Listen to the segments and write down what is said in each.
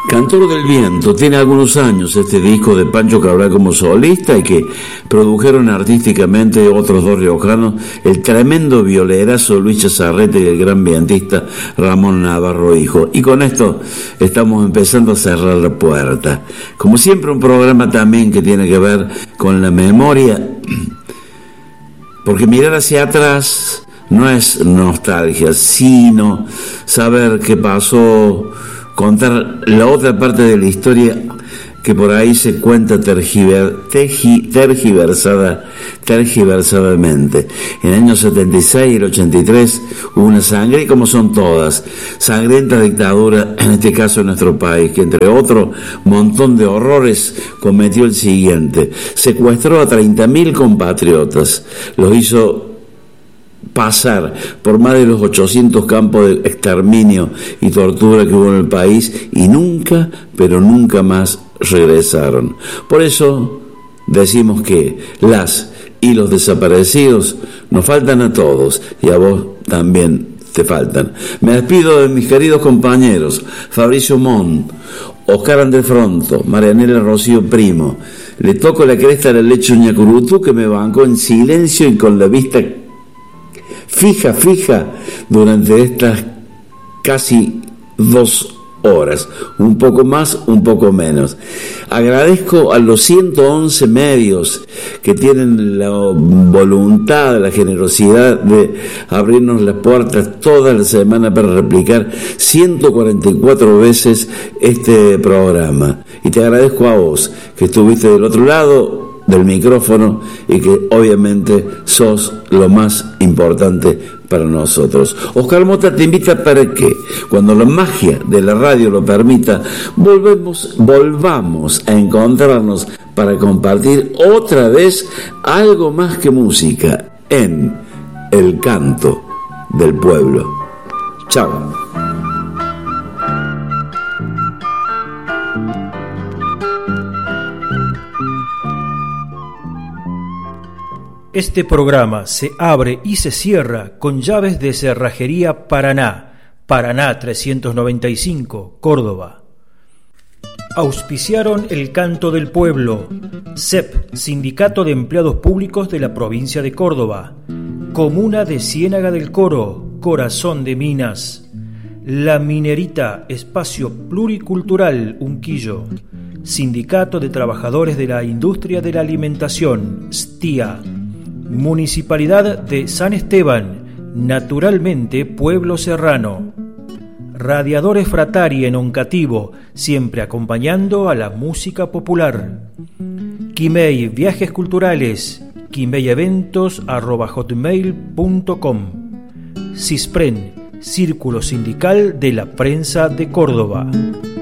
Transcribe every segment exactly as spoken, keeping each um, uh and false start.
Cantor del Viento tiene algunos años este disco de Pancho Cabral como solista y que produjeron artísticamente otros dos riojanos, el tremendo violerazo Luis Chazarreta y el gran vientista Ramón Navarro Hijo. Y con esto estamos empezando a cerrar la puerta. Como siempre, un programa también que tiene que ver con la memoria, porque mirar hacia atrás no es nostalgia, sino saber qué pasó, contar la otra parte de la historia que por ahí se cuenta tergiver, tergi, tergiversada, tergiversadamente. En el año setenta y seis y el ochenta y tres hubo una sangre, como son todas, sangrienta dictadura, en este caso en nuestro país, que entre otro montón de horrores cometió el siguiente: secuestró a treinta mil compatriotas, los hizo pasar por más de los ochocientos campos de exterminio y tortura que hubo en el país y nunca, pero nunca más regresaron. Por eso decimos que las y los desaparecidos nos faltan a todos y a vos también te faltan. Me despido de mis queridos compañeros Fabricio Mont, Oscar Andrés Fronto, Marianela Rocío Primo. Le toco la cresta del lecho Ñacurutú, que me bancó en silencio y con la vista fija, fija, durante estas casi dos horas, un poco más, un poco menos. Agradezco a los ciento once medios que tienen la voluntad, la generosidad de abrirnos las puertas toda la semana para replicar ciento cuarenta y cuatro veces este programa. Y te agradezco a vos, que estuviste del otro lado del micrófono y que obviamente sos lo más importante para nosotros. Oscar Mota te invita para que, cuando la magia de la radio lo permita, volvemos, volvamos a encontrarnos para compartir otra vez algo más que música en El Canto del Pueblo. Chao. Este programa se abre y se cierra con llaves de Cerrajería Paraná, Paraná trescientos noventa y cinco, Córdoba. Auspiciaron El Canto del Pueblo, C E P, Sindicato de Empleados Públicos de la Provincia de Córdoba, Comuna de Ciénaga del Coro, Corazón de Minas, La Minerita, Espacio Pluricultural Unquillo, Sindicato de Trabajadores de la Industria de la Alimentación, S T I A, Municipalidad de San Esteban, naturalmente Pueblo Serrano. Radiadores Fratari en Oncativo, siempre acompañando a la música popular. Quimei Viajes Culturales, quimei-eventos arroba hotmail punto com. CISPREN, Círculo Sindical de la Prensa de Córdoba.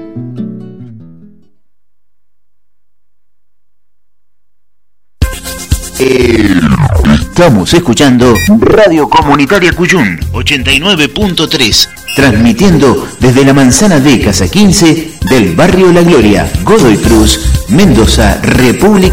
Estamos escuchando Radio Comunitaria Cuyún ochenta y nueve punto tres, transmitiendo desde la Manzana de Casa quince del barrio La Gloria, Godoy Cruz, Mendoza, República